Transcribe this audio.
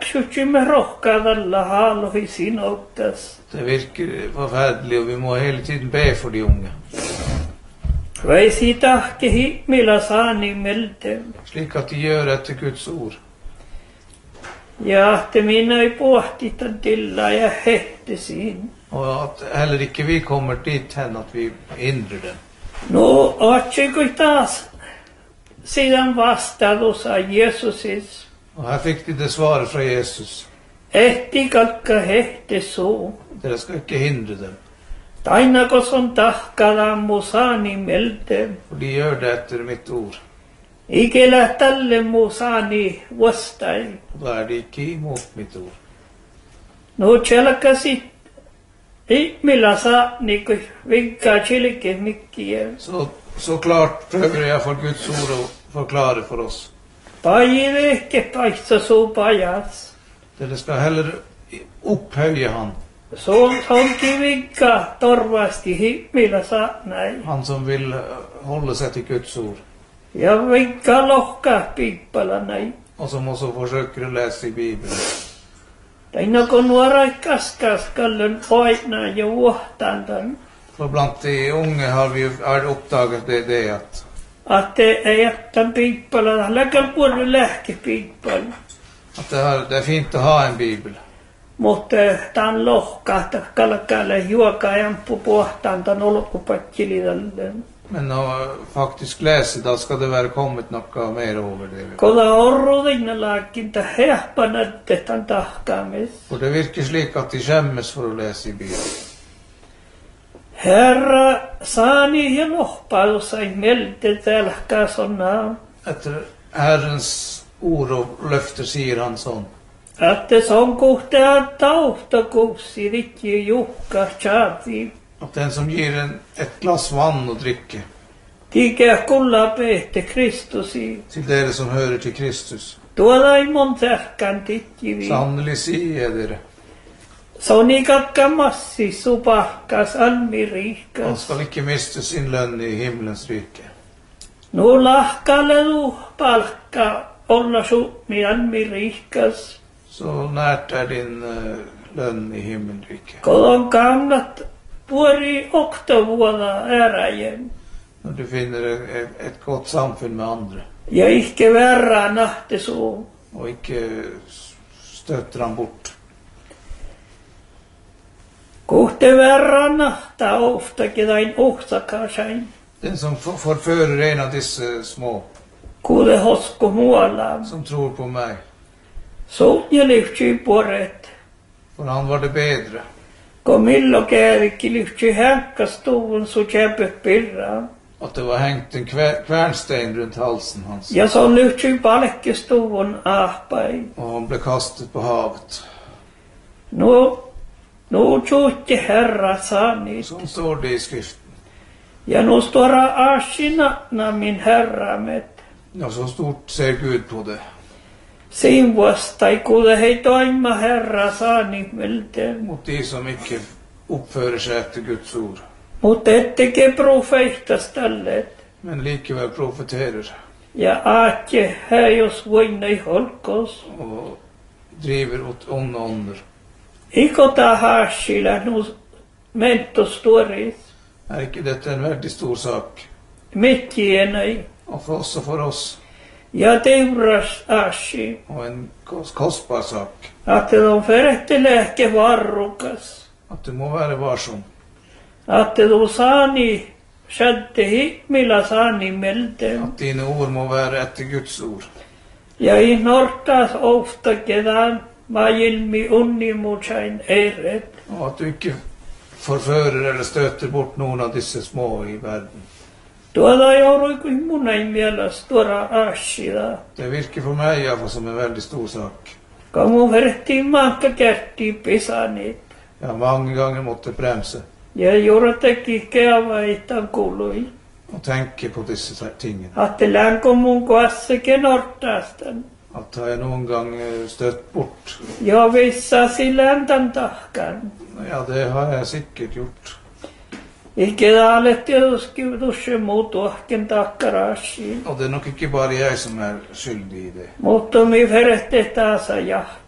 ikke med rokkadalla halohi sinottas. Det virker forferdelig, og vi må hele tiden be for de unge. Vaisi tahke himmila saani melte. Slik at de gjør etter Guds ord. Ja te minä ei pohtita tilla ja hehte siin. Og at heller ikke vi kommer dit hen at vi hindrer dem. No otsiko taas siden vastaudussa Jeesusis. Og her fikk de det svaret fra Jesus. Ehti kalkka hehte suu. Dere skal ikke hindre dem. Tainakos on tahkadammu saani melte. For de gjør det etter mitt ord. Ikellä tälle mu saani vastai. Og da er de ikke imot mitt ord. No tjelkasit millä saa niinku vinkkaa chilke mikkiä. Så klart prøver jeg for Guds ord å forklare for oss. Päivä ehkä paista suu pajas. Dere skal heller opphøye han. Onkin vinkkaa torvasti millä saa näin. Han som vil holde seg til Guds ord. Ja vinkkaa lohkaa piippala näin. Og som også forsøker å lese i Bibelen. Tainako nuoraikkaskaskallen painaa ja vuohtantan. For blant de unge har oppdaget det At ei jättän piippala, läkkäl puolella lähke piippala. at det er fint å ha en Bibel. Mutta tämän lohkahta kalkkaille juokaa jamppu puohtantan olkupakkilidallen. Men å faktisk lese, da skal det være kommet noe mer over det. Koda orrudinnalakin ta hehpanattetan tahkaamis. For det virker slik at de skjemmes for å lese i Bibelen. Herra, saani ja lohpausai melte tälkää sonna. Etter Herrens ord og løfter sier han sånn. Att se on kohtaa taustakuussi rikki juhka chaati. At den som gir et glass vann å drikke Tikä kulla pehte Kristusi. til dere som hører til Kristus. Tuolla ei mon tärkän tikkivi. Sannelig sier jeg dere, Sonikakka massi supahkas han almirikas. skal ikke miste sin lønn i himmelens rike. Nu lahkalle du palkka olla summi almirikas. Så nært er din lønn i himmelriket. Kodon kannat puori oktavuoda äräjen. Når du finner et godt samfunn med andre, Ja ikke verran nahtesuu. og ikke støtter han bort. Kohte verran nahta oftakin tain ohtakasain. Den som forfører en av disse små, Kuule hosku muualla. som tror på meg, Soutja lyhtsyi puoret. for han var det bedre. Kun millo käärikki lyhtsyi hänkkastuun su käpöt pirraa. At det var hengt en kvernstein rundt halsen hans, Ja se on lyhtsyi palkkistuun ahpai. og han ble kastet på havet. Nu tjuutti herra saanit. Sånn står det i skriften. Ja nu stora asina min herramet. Ja, så stort ser Gud på det. Siin vastai kuule hei toima herra saanit melte. Mot de som ikke oppfører seg etter Guds ord, Mutta etteke profeittas tället. men likevel profeterer Ja aatje hän jos voinei holkos. og driver åt onde ånder. Ikota haasila nu mentostuoris. Er ikke dette en veldig stor sak? Mitjienei. Og for oss og for oss, Ja teuras aasi. og en kostbar sak. Att de förrätte läke varrukas. At du må være varsom. Att de saani shadde himmila saani melte. At dine ord må være etter Guds ord. Ja i nortas ofta kedan majilmi unnimusain eret. Og at du ikke forfører eller støter bort noen av disse små i verden. Tuolla joudui kuin munai mielessä tuoda aasida. Det virker for meg i hvert fall som en veldig stor sak. Kun mun verrettiin maakka kerttiin pisanit. Jeg har mange ganger måttet bremse Ja juuri teki keavaitan kului. og tenke på disse tingene. Ajatellaanko mun koassakin nortastan. At har jeg noen gang støtt bort? Ja vissasi läntan tahkan. Ja, det har jeg sikkert gjort. Ikke da alettiin tusse muutu ahken takkaraasiin. Og det er nok ikke bare jeg som er skyldig i det. Mutta mi verette taasa ja